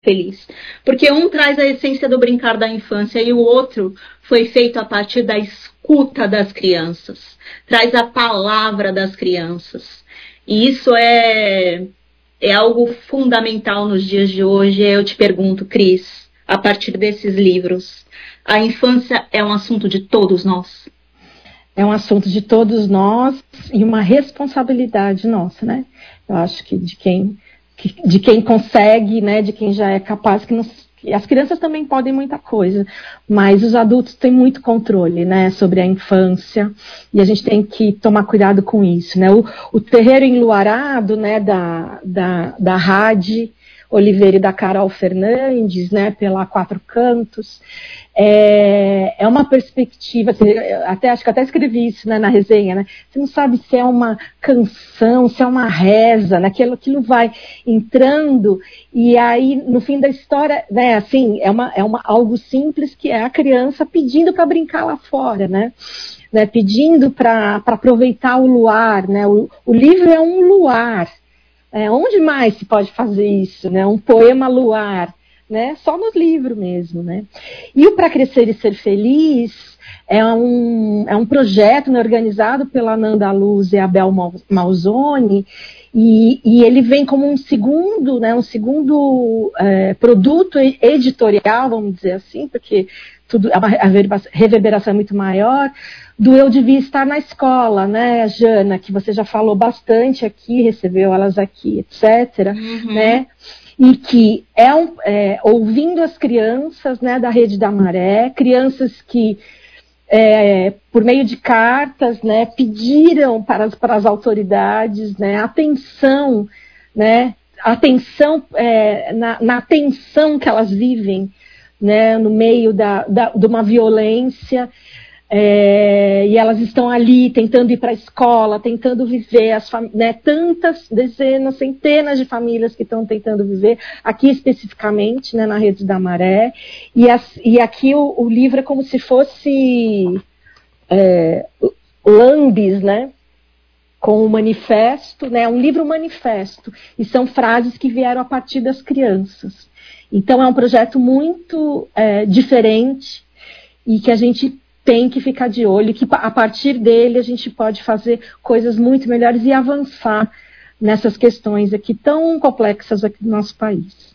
feliz. Porque um traz a essência do brincar da infância e o outro foi feito a partir da escuta das crianças. Traz a palavra das crianças. E isso é algo fundamental nos dias de hoje. Eu te pergunto, Cris, a partir desses livros, a infância é um assunto de todos nós? É um assunto de todos nós e uma responsabilidade nossa, né? Eu acho que de quem consegue, né, de quem já é capaz, que as crianças também podem muita coisa, mas os adultos têm muito controle, né, sobre a infância, e a gente tem que tomar cuidado com isso, né? O Terreiro Enluarado, né, da Rádio Oliveira e da Carol Fernandes, né, pela Quatro Cantos, é uma perspectiva, assim, acho que até escrevi isso, né, na resenha, né? Você não sabe se é uma canção, se é uma reza, né? Aquilo vai entrando, e aí, no fim da história, né, assim, é algo simples, que é a criança pedindo para brincar lá fora, né? Pedindo para aproveitar o luar, né? O livro é um luar. Onde mais se pode fazer isso, né? Um poema luar, né? Só nos livros mesmo, né? E o Para Crescer e Ser Feliz é um projeto, né, organizado pela Nanda Luz e Abel Malzoni, e ele vem como um segundo produto editorial, vamos dizer assim, porque a reverberação é muito maior, do Eu Devia Estar na Escola, né, Jana, que você já falou bastante aqui, recebeu elas aqui, etc., né, e que ouvindo as crianças, né, da Rede da Maré, crianças que, por meio de cartas, né, pediram para as autoridades, né, atenção, né, na atenção que elas vivem, né, no meio de uma violência, e elas estão ali tentando ir para a escola, tentando viver, né, tantas dezenas, centenas de famílias que estão tentando viver, aqui especificamente, né, na Rede da Maré, e aqui o livro é como se fosse Lambis, né, com um manifesto, né, um livro manifesto, e são frases que vieram a partir das crianças. Então é um projeto muito diferente, e que a gente tem que ficar de olho, que a partir dele a gente pode fazer coisas muito melhores e avançar nessas questões aqui tão complexas aqui do nosso país.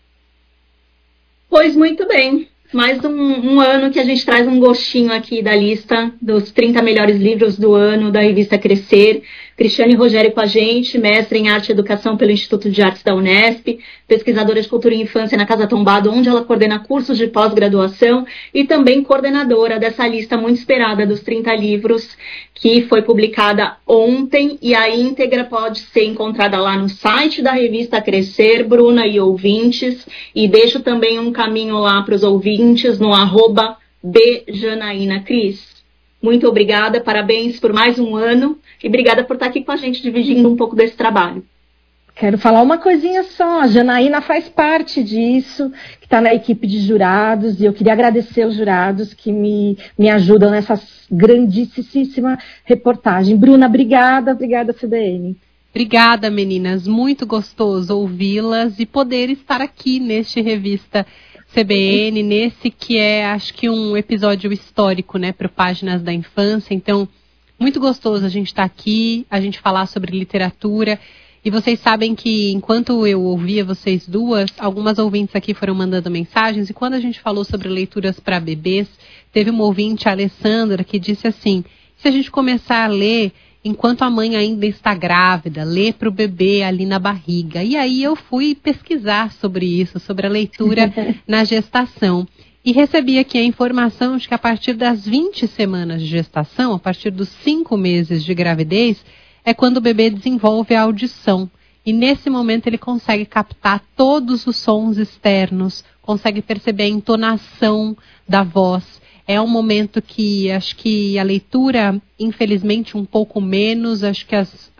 Pois muito bem. Mais um ano que a gente traz um gostinho aqui da lista dos 30 melhores livros do ano da revista Crescer. Cristiane Rogério com a gente, mestre em Arte e Educação pelo Instituto de Artes da Unesp, pesquisadora de Cultura e Infância na Casa Tombado, onde ela coordena cursos de pós-graduação, e também coordenadora dessa lista muito esperada dos 30 livros, que foi publicada ontem, e a íntegra pode ser encontrada lá no site da revista Crescer, Bruna e ouvintes, e deixo também um caminho lá para os ouvintes no @bjanaína. Cris, muito obrigada, parabéns por mais um ano, e obrigada por estar aqui com a gente dividindo um pouco desse trabalho. Quero falar uma coisinha só, a Janaína faz parte disso, que está na equipe de jurados, e eu queria agradecer os jurados que me ajudam nessa grandíssima reportagem. Bruna, obrigada, CBN. Obrigada, meninas, muito gostoso ouvi-las e poder estar aqui neste Revista CBN, nesse que é, acho que um episódio histórico, né, para Páginas da Infância. Então, muito gostoso a gente estar aqui, a gente falar sobre literatura. E vocês sabem que, enquanto eu ouvia vocês duas, algumas ouvintes aqui foram mandando mensagens, e quando a gente falou sobre leituras para bebês, teve uma ouvinte, a Alessandra, que disse assim: se a gente começar a ler enquanto a mãe ainda está grávida, ler para o bebê ali na barriga. E aí eu fui pesquisar sobre isso, sobre a leitura na gestação. E recebi aqui a informação de que a partir das 20 semanas de gestação, a partir dos 5 meses de gravidez, é quando o bebê desenvolve a audição. E nesse momento ele consegue captar todos os sons externos, consegue perceber a entonação da voz. É um momento que acho que a leitura, infelizmente, um pouco menos. Acho que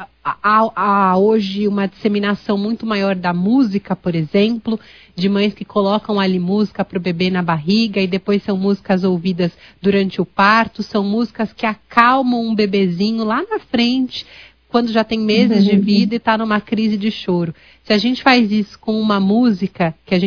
há hoje uma disseminação muito maior da música, por exemplo, de mães que colocam ali música para o bebê na barriga e depois são músicas ouvidas durante o parto, são músicas que acalmam um bebezinho lá na frente, quando já tem meses de vida e está numa crise de choro. Se a gente faz isso com uma música que a gente